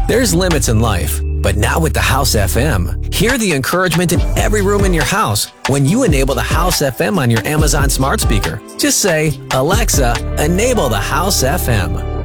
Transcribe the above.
There's limits in life, but not with the House FM. Hear the encouragement in every room in your house when you enable the House FM on your Amazon smart speaker. Just say, Alexa, enable the House FM.